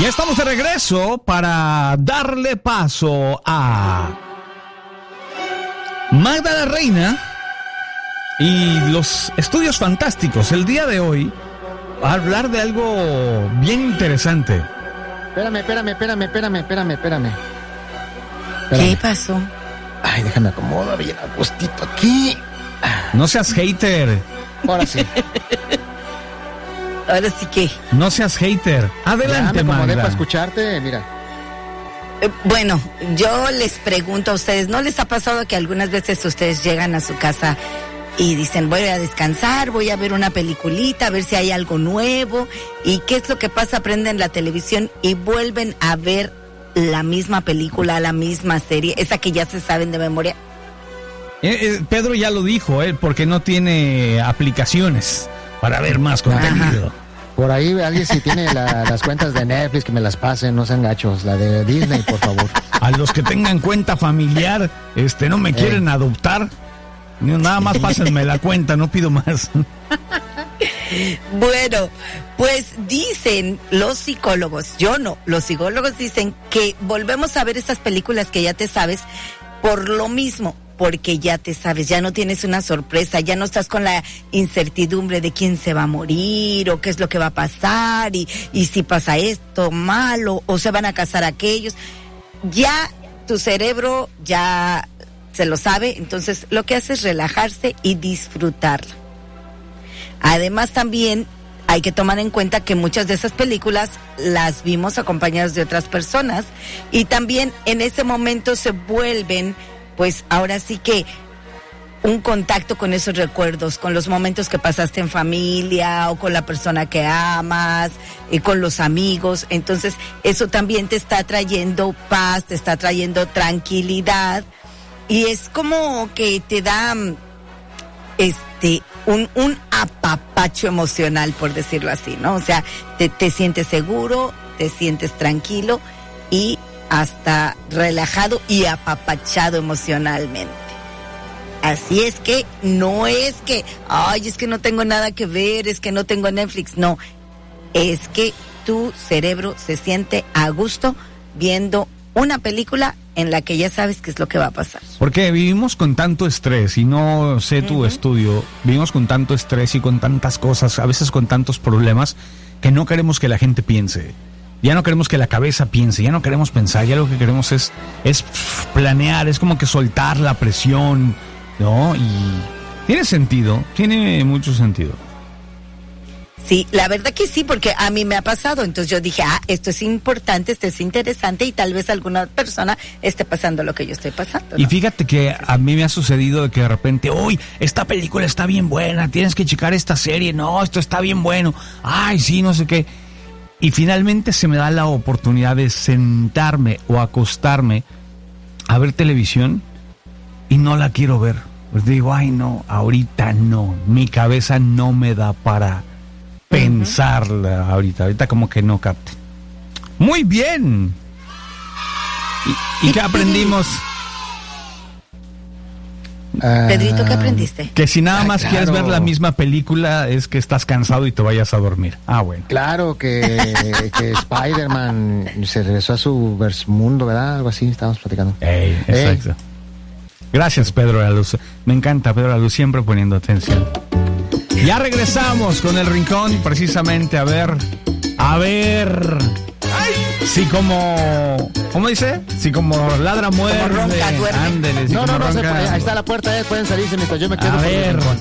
Ya estamos de regreso para darle paso a Magda la Reina y los Estudios Fantásticos. El día de hoy va a hablar de algo bien interesante. Espérame. ¿Qué pasó? Ay, déjame acomodar bien a gustito aquí. No seas hater. Ahora sí. Ahora sí que... No seas hater. Adelante, ya me acomodé Magda. para escucharte, mira. Bueno, yo les pregunto a ustedes, ¿no les ha pasado que algunas veces ustedes llegan a su casa y dicen, voy a descansar, voy a ver una peliculita, a ver si hay algo nuevo? ¿Y qué es lo que pasa? Prenden la televisión y vuelven a ver la misma película, la misma serie, esa que ya se saben de memoria. Pedro ya lo dijo, porque no tiene aplicaciones para ver más contenido. Ajá. Por ahí alguien si tiene las cuentas de Netflix que me las pasen, no sean gachos. La de Disney, por favor. A los que tengan cuenta familiar, no me quieren adoptar. Nada más pásenme la cuenta, no pido más. Bueno, pues dicen los psicólogos, yo no, los psicólogos dicen que volvemos a ver esas películas que ya te sabes por lo mismo, porque ya te sabes, ya no tienes una sorpresa, ya no estás con la incertidumbre de quién se va a morir o qué es lo que va a pasar y si pasa esto malo o se van a casar aquellos. Ya tu cerebro ya se lo sabe, entonces lo que hace es relajarse y disfrutarla. Además también hay que tomar en cuenta que muchas de esas películas las vimos acompañadas de otras personas y también en ese momento se vuelven, pues ahora sí que un contacto con esos recuerdos, con los momentos que pasaste en familia o con la persona que amas, con los amigos. Entonces eso también te está trayendo paz, te está trayendo tranquilidad y es como que te da un apapacho emocional, por decirlo así, ¿no? O sea, te sientes seguro, te sientes tranquilo y hasta relajado y apapachado emocionalmente. Así es que no es que, ay, es que no tengo nada que ver, es que no tengo Netflix, no. Es que tu cerebro se siente a gusto viendo una película en la que ya sabes qué es lo que va a pasar. Porque vivimos con tanto estrés, y no sé tu estudio, vivimos con tanto estrés y con tantas cosas, a veces con tantos problemas, que no queremos que la gente piense. Ya no queremos que la cabeza piense, ya no queremos pensar, ya lo que queremos es planear, es como que soltar la presión, ¿no? Y tiene sentido, tiene mucho sentido. Sí, la verdad que sí, porque a mí me ha pasado. Entonces yo dije, esto es importante, esto es interesante y tal vez alguna persona esté pasando lo que yo estoy pasando, ¿no? Y fíjate que a mí me ha sucedido de que de repente, uy, esta película está bien buena, tienes que checar esta serie, no, esto está bien bueno, ay, sí, no sé qué. Y finalmente se me da la oportunidad de sentarme o acostarme a ver televisión y no la quiero ver. Pues digo, ay, no, ahorita no, mi cabeza no me da para pensarla ahorita como que no capte. Muy bien. ¿Y qué aprendimos? Pedrito, ¿qué aprendiste? Que si nada más claro. quieres ver la misma película es que estás cansado y te vayas a dormir. Bueno. Claro que Spider-Man se regresó a su mundo, ¿verdad? Algo así, estábamos platicando. Exacto. Gracias, Pedro de la Luz. Me encanta Pedro de la Luz, siempre poniendo atención. Ya regresamos con el rincón, precisamente a ver. Si como, ¿cómo dice? Si como ladra muerde. Como ronca, duerme. Ándele, si No, como no, ronca, ahí está la puerta, pueden salirse mientras yo me quedo. A ver,